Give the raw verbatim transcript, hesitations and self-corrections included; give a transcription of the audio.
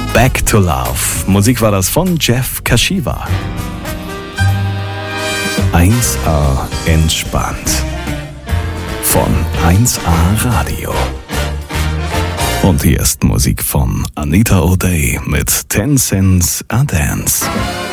Back to Love. Musik war das von Jeff Kashiwa. eins A entspannt. Von eins A Radio. Und hier ist Musik von Anita O'Day mit ten Cents a Dance.